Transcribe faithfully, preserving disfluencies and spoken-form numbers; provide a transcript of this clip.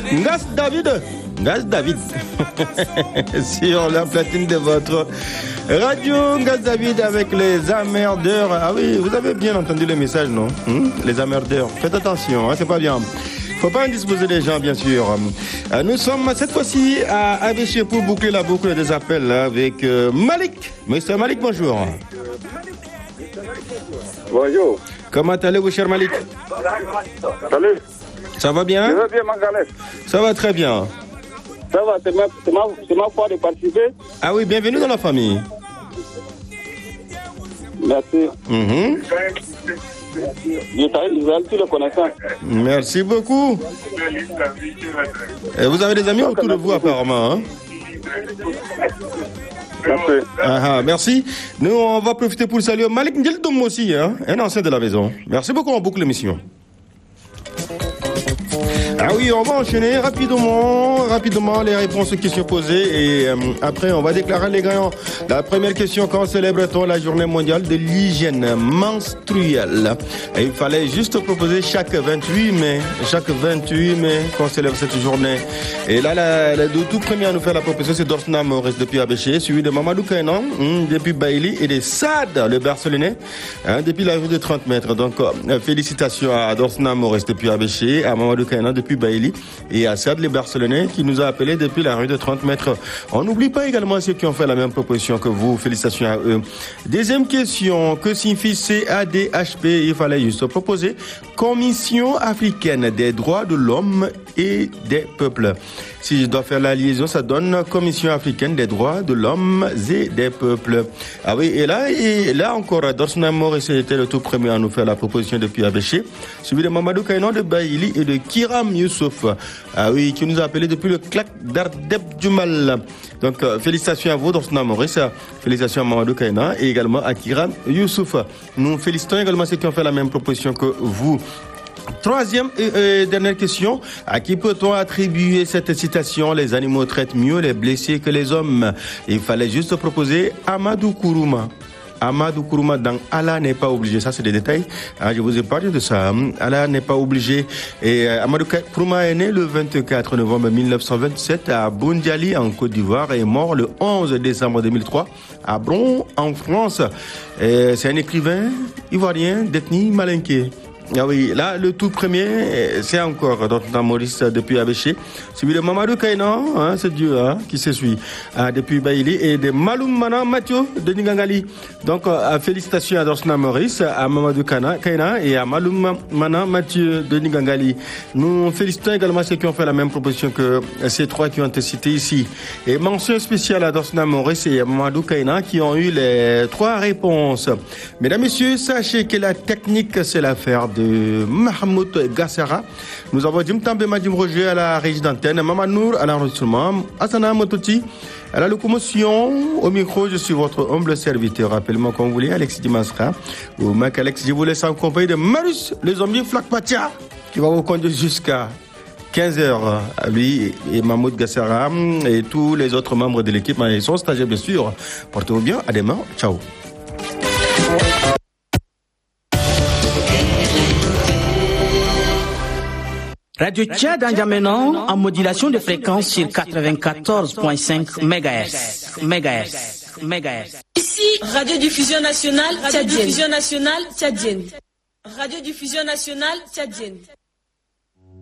Ngas David, Ngas David, sur la platine de votre radio Ngas David avec les emmerdeurs. Ah oui, vous avez bien entendu le message, non? hmm Les emmerdeurs. Faites attention, hein, c'est pas bien. Faut pas indisposer les gens, bien sûr. Euh, nous sommes cette fois-ci à Abéché pour boucler la boucle des appels avec euh, Malik. Monsieur Malik, bonjour. Bonjour. Comment allez-vous, cher Malik? Salut. Ça va bien? Ça va bien, Mangalès. Ça va très bien. Ça va, c'est ma, c'est ma, c'est ma foi de participer. Ah oui, bienvenue dans la famille. Merci. Mm-hmm. Je le connaissant. Merci beaucoup. Et vous avez des amis autour de vous, apparemment, hein? Merci. Ah, merci. Nous, on va profiter pour saluer Malik Ndjeldoum aussi, hein, un ancien de la maison. Merci beaucoup, on boucle l'émission. Ah oui, on va enchaîner rapidement, rapidement les réponses aux questions posées et euh, après on va déclarer les gagnants. La première question, quand célèbre-t-on la journée mondiale de l'hygiène menstruelle? Et il fallait juste proposer chaque vingt-huit mai, chaque vingt-huit mai qu'on célèbre cette journée. Et là, la, la, le tout premier à nous faire la proposition, c'est Dorsna Maurice depuis Abéché, suivi de Mamadou Kainan hum, depuis Bailly et de Sad, le Barcelonais, hein, depuis la rue de trente mètres. Donc, euh, félicitations à Dorsna Maurice depuis Abéché, à Mamadou Kainan depuis Bailly et à Sad les Barcelonais qui nous a appelés depuis la rue de trente mètres. On n'oublie pas également ceux qui ont fait la même proposition que vous. Félicitations à eux. Deuxième question, que signifie C A D H P? Il fallait juste proposer Commission africaine des droits de l'homme et des peuples. Si je dois faire la liaison, ça donne Commission africaine des droits de l'homme et des peuples. Ah oui, et là, et là encore, Dorsna Maurice était le tout premier à nous faire la proposition depuis Abéché, suivi de Mamadou Kainan de Bailly et de Kiram Youssouf. Ah oui, qui nous a appelé depuis le claque d'Ardeb Djumal. Donc, euh, félicitations à vous, Dorsna Maurice. Félicitations à Mamadou Kainan et également à Kiram Youssouf. Nous félicitons également ceux qui ont fait la même proposition que vous. Troisième et euh, dernière question. À qui peut-on attribuer cette citation? Les animaux traitent mieux les blessés que les hommes. Il fallait juste proposer Amadou Kourouma. Amadou Kourouma dans Allah n'est pas obligé. Ça, c'est des détails. Ah, je vous ai parlé de ça. Allah n'est pas obligé. Et euh, Amadou Kourouma est né le vingt-quatre novembre mille neuf cent vingt-sept à Boundiali, en Côte d'Ivoire, et est mort le onze décembre deux mille trois à Bron, en France. Et c'est un écrivain ivoirien d'ethnie malinké. Ah oui, là, le tout premier, c'est encore Dorsna Maurice depuis Abéché. Celui de Mamadou Kainan, hein, c'est Dieu hein, qui se suit, hein, depuis Bailly, et de Maloum Mana Mathieu de Ningangali. Donc, euh, félicitations à Dorsna Maurice, à Mamadou Kainan et à Maloum Mana Mathieu de Ningangali. Nous félicitons également ceux qui ont fait la même proposition que ces trois qui ont été cités ici. Et mention spéciale à Dorsna Maurice et à Mamadou Kainan qui ont eu les trois réponses. Mesdames, Messieurs, sachez que la technique, c'est l'affaire de de Mahmoud Gassara. Nous avons Jim Tambe Madim Roger à la régie d'antenne, Maman Nour à l'enregistrement, Asana Mototi à la locomotion. Au micro, je suis votre humble serviteur. Rappelez-moi quand vous voulez, Alexis Dimasra ou Mac Alex. Je vous laisse en compagnie de Marus, les zombies Flakpatia, qui va vous conduire jusqu'à quinze heures. Lui et Mahmoud Gassara et tous les autres membres de l'équipe, ils sont stagiaires bien sûr. Portez-vous bien, à demain, ciao. Radio Tchad N'Djamena en modulation de fréquence sur quatre-vingt-quatorze virgule cinq mégahertz. Mégahertz. Mégahertz. Ici, Radio-Diffusion Nationale Tchadienne. Radio-Diffusion Nationale Tchadienne. Radio-Diffusion Nationale Tchadienne.